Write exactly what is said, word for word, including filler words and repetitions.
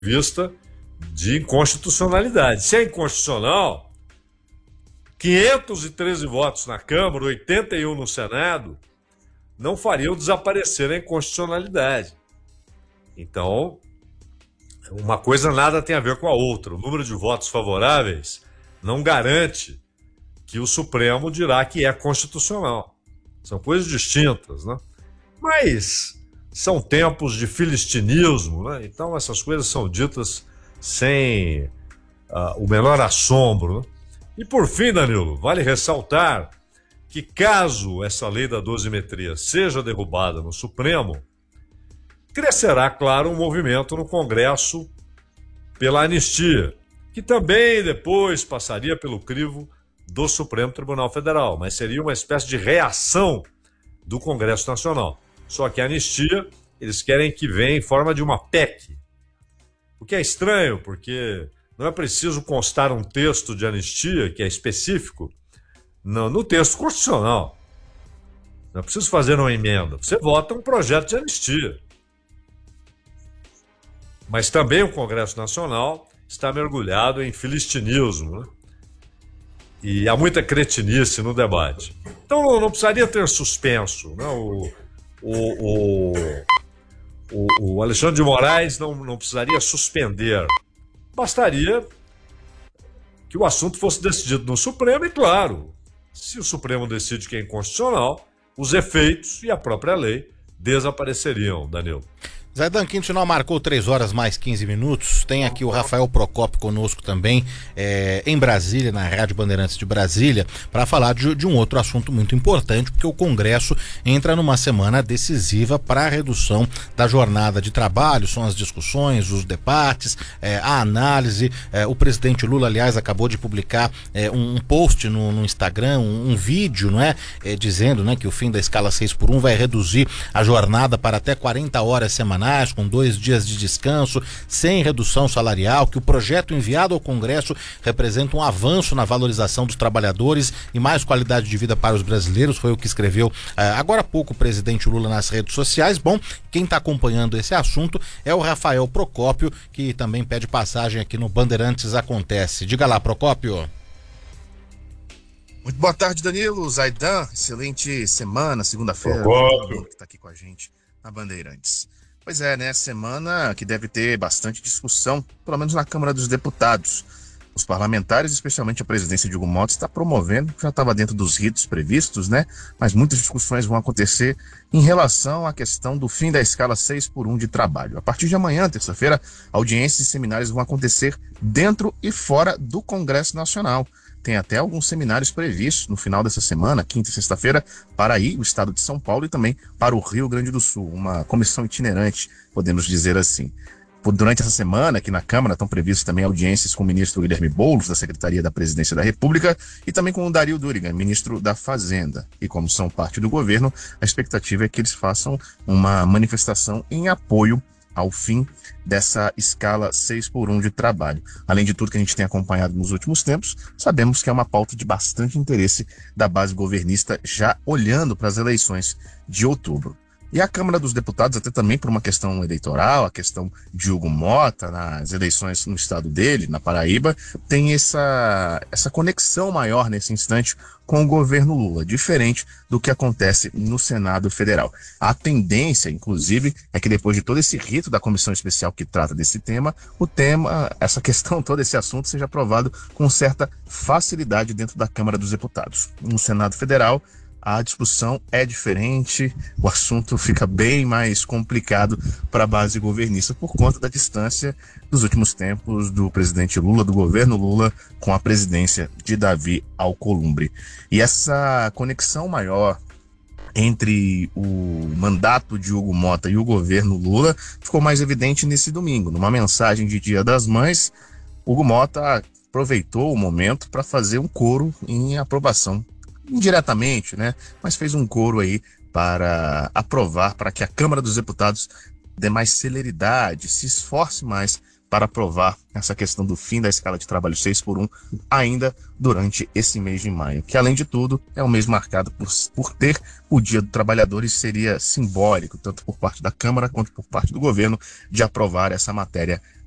vista de inconstitucionalidade. Se é inconstitucional, quinhentos e treze votos na Câmara, oitenta e um no Senado, não fariam desaparecer a inconstitucionalidade. Então, uma coisa nada tem a ver com a outra. O número de votos favoráveis não garante que o Supremo dirá que é constitucional. São coisas distintas, né? Mas são tempos de filistinismo, né? Então essas coisas são ditas sem uh, o menor assombro, né? E por fim, Danilo, vale ressaltar que caso essa lei da dosimetria seja derrubada no Supremo, crescerá, claro, um movimento no Congresso pela anistia, que também depois passaria pelo crivo do Supremo Tribunal Federal, mas seria uma espécie de reação do Congresso Nacional. Só que a anistia, eles querem que venha em forma de uma P E C. O que é estranho, porque não é preciso constar um texto de anistia, que é específico, no, no texto constitucional. Não é preciso fazer uma emenda. Você vota um projeto de anistia. Mas também o Congresso Nacional está mergulhado em filistinismo, né? E há muita cretinice no debate. Então não precisaria ter suspenso, né? O, o, o, o, o Alexandre de Moraes não, não precisaria suspender. Bastaria que o assunto fosse decidido no Supremo e, claro, se o Supremo decide que é inconstitucional, os efeitos e a própria lei desapareceriam, Danilo. Zaidan, Quintinal marcou três horas mais quinze minutos. Tem aqui o Rafael Procópio conosco também, é, em Brasília, na Rádio Bandeirantes de Brasília, para falar de, de um outro assunto muito importante, porque o Congresso entra numa semana decisiva para a redução da jornada de trabalho. São as discussões, os debates, é, a análise. É, o presidente Lula, aliás, acabou de publicar é, um, um post no, no Instagram, um, um vídeo, não é? É, dizendo, né, que o fim da escala seis por um vai reduzir a jornada para até quarenta horas semanais, com dois dias de descanso, sem redução salarial, que o projeto enviado ao Congresso representa um avanço na valorização dos trabalhadores e mais qualidade de vida para os brasileiros. Foi o que escreveu uh, agora há pouco o presidente Lula nas redes sociais. Bom, quem está acompanhando esse assunto é o Rafael Procópio, que também pede passagem aqui no Bandeirantes Acontece. Diga lá, Procópio. Muito boa tarde, Danilo, Zaidan, excelente semana, segunda-feira, todo mundo que está aqui com a gente na Bandeirantes. Pois é, né? Semana que deve ter bastante discussão, pelo menos na Câmara dos Deputados. Os parlamentares, especialmente a presidência de Hugo Motta, está promovendo, já estava dentro dos ritos previstos, né? Mas muitas discussões vão acontecer em relação à questão do fim da escala seis por um de trabalho. A partir de amanhã, terça-feira, audiências e seminários vão acontecer dentro e fora do Congresso Nacional. Tem até alguns seminários previstos no final dessa semana, quinta e sexta-feira, para aí o estado de São Paulo e também para o Rio Grande do Sul. Uma comissão itinerante, podemos dizer assim. Durante essa semana, aqui na Câmara, estão previstas também audiências com o ministro Guilherme Boulos, da Secretaria da Presidência da República, e também com o Dario Durigan, ministro da Fazenda. E como são parte do governo, a expectativa é que eles façam uma manifestação em apoio ao fim dessa escala seis por um de trabalho. Além de tudo que a gente tem acompanhado nos últimos tempos, sabemos que é uma pauta de bastante interesse da base governista, já olhando para as eleições de outubro. E a Câmara dos Deputados, até também por uma questão eleitoral, a questão de Hugo Motta, nas eleições no estado dele, na Paraíba, tem essa, essa conexão maior nesse instante com o governo Lula, diferente do que acontece no Senado Federal. A tendência, inclusive, é que depois de todo esse rito da comissão especial que trata desse tema, o tema, essa questão, todo esse assunto seja aprovado com certa facilidade dentro da Câmara dos Deputados. No Senado Federal, a discussão é diferente, o assunto fica bem mais complicado para a base governista por conta da distância dos últimos tempos do presidente Lula, do governo Lula, com a presidência de Davi Alcolumbre. E essa conexão maior entre o mandato de Hugo Motta e o governo Lula ficou mais evidente nesse domingo. Numa mensagem de Dia das Mães, Hugo Motta aproveitou o momento para fazer um coro em aprovação, indiretamente, né? Mas fez um coro aí para aprovar, para que a Câmara dos Deputados dê mais celeridade, se esforce mais para aprovar essa questão do fim da escala de trabalho seis por um ainda durante esse mês de maio, que além de tudo é um mês marcado por, por ter o Dia do Trabalhador e seria simbólico, tanto por parte da Câmara quanto por parte do governo, de aprovar essa matéria